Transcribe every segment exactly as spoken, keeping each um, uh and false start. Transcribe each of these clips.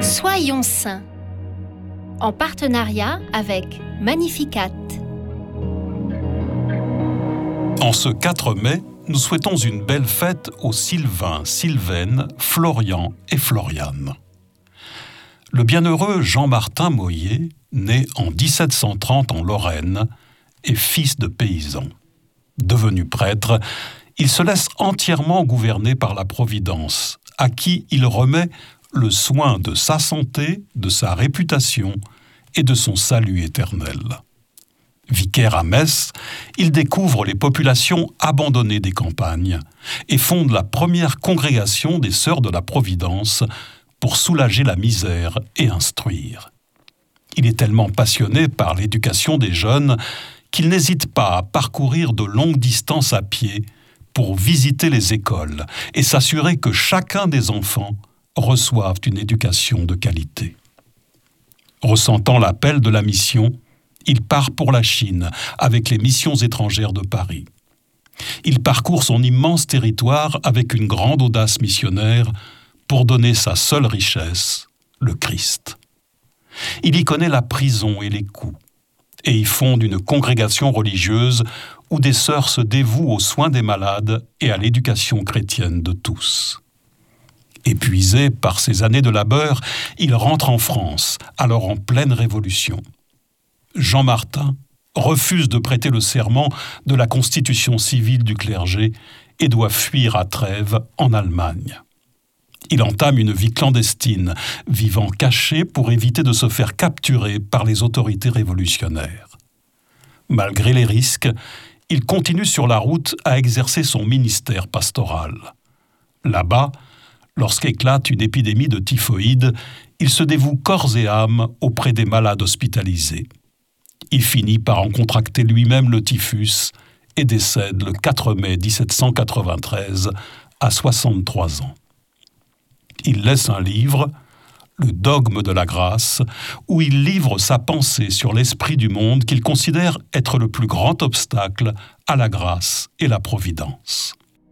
Soyons saints, en partenariat avec Magnificat. En ce quatre mai, nous souhaitons une belle fête aux Sylvain, Sylvaine, Florian et Floriane. Le bienheureux Jean-Martin Moyer, né en dix-sept cent trente en Lorraine, est fils de paysan. Devenu prêtre, il se laisse entièrement gouverner par la Providence, à qui il remet le soin de sa santé, de sa réputation et de son salut éternel. Vicaire à Metz, il découvre les populations abandonnées des campagnes et fonde la première congrégation des Sœurs de la Providence pour soulager la misère et instruire. Il est tellement passionné par l'éducation des jeunes qu'il n'hésite pas à parcourir de longues distances à pied pour visiter les écoles et s'assurer que chacun des enfants reçoive une éducation de qualité. Ressentant l'appel de la mission, il part pour la Chine avec les missions étrangères de Paris. Il parcourt son immense territoire avec une grande audace missionnaire pour donner sa seule richesse, le Christ. Il y connaît la prison et les coups, et y fonde une congrégation religieuse où des sœurs se dévouent aux soins des malades et à l'éducation chrétienne de tous. Épuisé par ses années de labeur, il rentre en France, alors en pleine Révolution. Jean-Martin refuse de prêter le serment de la constitution civile du clergé et doit fuir à Trèves, en Allemagne. Il entame une vie clandestine, vivant caché pour éviter de se faire capturer par les autorités révolutionnaires. Malgré les risques, il continue sur la route à exercer son ministère pastoral. Là-bas, lorsqu'éclate une épidémie de typhoïde, il se dévoue corps et âme auprès des malades hospitalisés. Il finit par en contracter lui-même le typhus et décède le quatre mai dix-sept cent quatre-vingt-treize à soixante-trois ans. Il laisse un livre, Le dogme de la grâce, où il livre sa pensée sur l'esprit du monde qu'il considère être le plus grand obstacle à la grâce et la providence.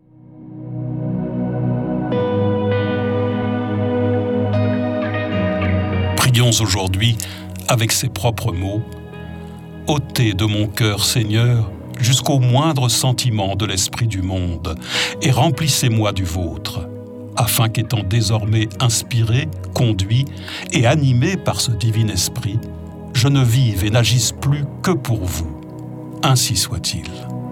Prions aujourd'hui avec ses propres mots. Ôtez de mon cœur, Seigneur, jusqu'au moindre sentiment de l'esprit du monde, et remplissez-moi du vôtre, afin qu'étant désormais inspiré, conduit et animé par ce divin esprit, je ne vive et n'agisse plus que pour vous. Ainsi soit-il.